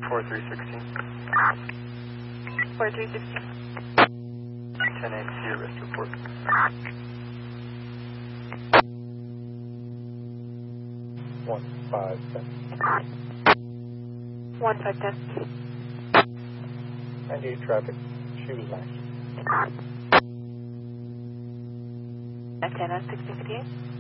4316. 4316. 10-8, rest report. 1510. 1510. 98 traffic. She was nice. 10 on 1658.